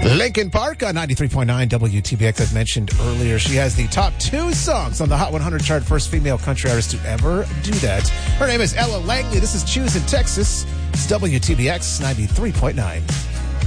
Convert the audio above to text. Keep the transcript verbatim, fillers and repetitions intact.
Linkin Park on ninety-three point nine W T B X, as mentioned earlier. She has the top two songs on the Hot one hundred chart, first female country artist to ever do that. Her name is Ella Langley. This is Choose in Texas. It's W T B X ninety-three point nine.